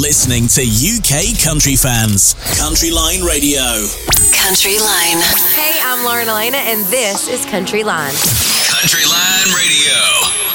listening to UK country fans. Country Line Radio. Country Line. Hey, I'm Lauren Elena, and this is Country Line. Country Line Radio.